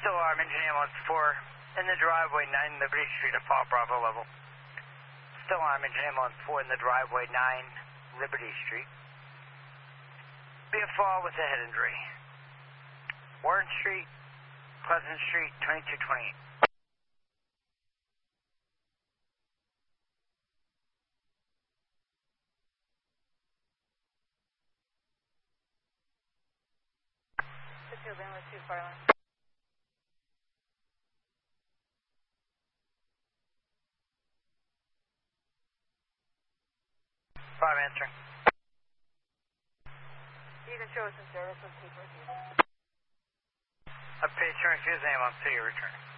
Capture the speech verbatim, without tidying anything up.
Still arm, engine ambulance four in the driveway, nine Liberty Street at Fall Bravo level. Still arm, engine ambulance four in the driveway, nine Liberty Street. Be a fall with a head injury. Warren Street, Pleasant Street, twenty-two twenty-eight. Two, Bandwidth two, Farland. Five answering. You can show us in service with two four two. A patient refusing ambulance to your return.